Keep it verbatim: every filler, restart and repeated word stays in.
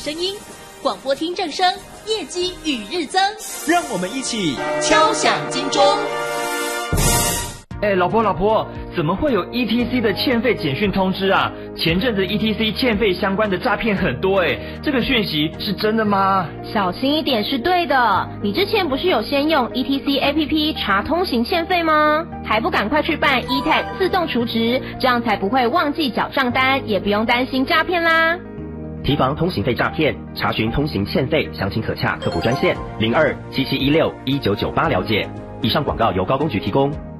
声音，广播听正声，业绩与日增。 让我们一起敲响金钟。 哎，老婆老婆，怎么会有 E T C 的欠费简讯通知啊？前阵子 E T C 欠费相关的诈骗很多哎，这个讯息是真的吗？ 小心一点是对的。你之前不是有先用 E T C A P P 查通行欠费吗？还不赶快去办 E T A G 自动储值，这样才不会忘记缴账单，也不用担心诈骗啦。 提防通行费诈骗，查询通行欠费，详情可洽客服专线零二七七一六一九九八了解。以上广告由高公局提供。